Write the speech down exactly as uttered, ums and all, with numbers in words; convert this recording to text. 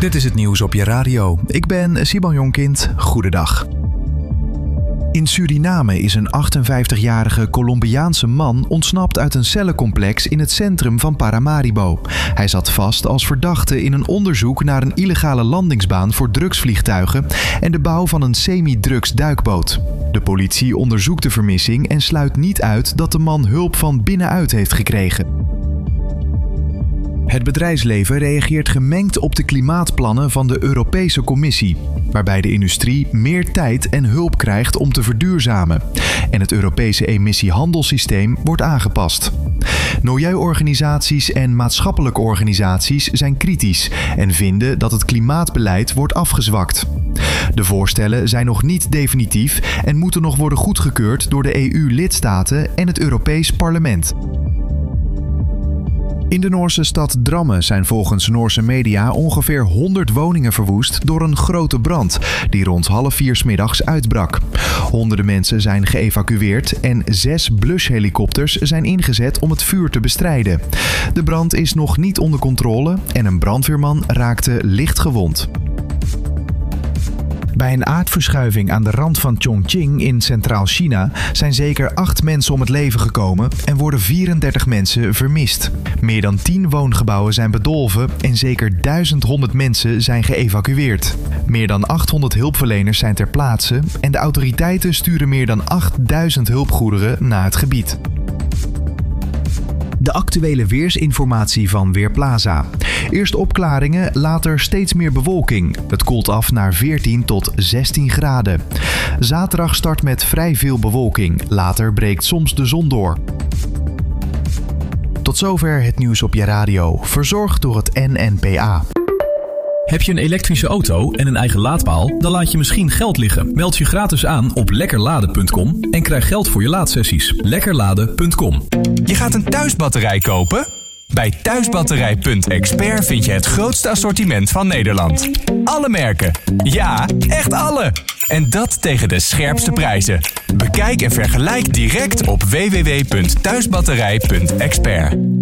Dit is het nieuws op je radio. Ik ben Simon Jonkind. Goedendag. In Suriname is een achtenvijftigjarige Colombiaanse man ontsnapt uit een cellencomplex in het centrum van Paramaribo. Hij zat vast als verdachte in een onderzoek naar een illegale landingsbaan voor drugsvliegtuigen en de bouw van een semi-drugsduikboot. De politie onderzoekt de vermissing en sluit niet uit dat de man hulp van binnenuit heeft gekregen. Het bedrijfsleven reageert gemengd op de klimaatplannen van de Europese Commissie, waarbij de industrie meer tijd en hulp krijgt om te verduurzamen. En het Europese emissiehandelssysteem wordt aangepast. Milieuorganisaties en maatschappelijke organisaties zijn kritisch en vinden dat het klimaatbeleid wordt afgezwakt. De voorstellen zijn nog niet definitief en moeten nog worden goedgekeurd door de E U-lidstaten en het Europees Parlement. In de Noorse stad Drammen zijn volgens Noorse media ongeveer honderd woningen verwoest door een grote brand die rond half vier 's middags uitbrak. Honderden mensen zijn geëvacueerd en zes blushelikopters zijn ingezet om het vuur te bestrijden. De brand is nog niet onder controle en een brandweerman raakte licht gewond. Bij een aardverschuiving aan de rand van Chongqing in Centraal China zijn zeker acht mensen om het leven gekomen en worden vierendertig mensen vermist. Meer dan tien woongebouwen zijn bedolven en zeker duizendhonderd mensen zijn geëvacueerd. Meer dan achthonderd hulpverleners zijn ter plaatse en de autoriteiten sturen meer dan achtduizend hulpgoederen naar het gebied. De actuele weersinformatie van Weerplaza. Eerst opklaringen, later steeds meer bewolking. Het koelt af naar veertien tot zestien graden. Zaterdag start met vrij veel bewolking. Later breekt soms de zon door. Tot zover het nieuws op je radio. Verzorgd door het N N P A. Heb je een elektrische auto en een eigen laadpaal? Dan laat je misschien geld liggen. Meld je gratis aan op lekkerladen punt com en krijg geld voor je laadsessies. lekkerladen punt com. Je gaat een thuisbatterij kopen? Bij thuisbatterij punt expert vind je het grootste assortiment van Nederland. Alle merken. Ja, echt alle. En dat tegen de scherpste prijzen. Bekijk en vergelijk direct op w w w punt thuisbatterij punt expert.